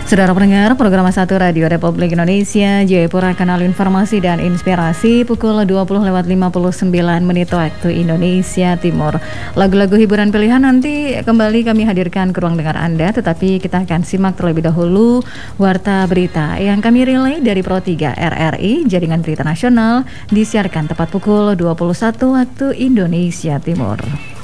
Saudara pendengar, program 1 Radio Republik Indonesia, Jayapura, kanal informasi dan inspirasi, pukul 20:59 waktu Indonesia Timur. Lagu-lagu hiburan pilihan nanti kembali kami hadirkan ke ruang dengar Anda, tetapi kita akan simak terlebih dahulu warta berita yang kami relay dari Pro 3 RRI, Jaringan Berita Nasional, disiarkan tepat pukul 21 waktu Indonesia Timur.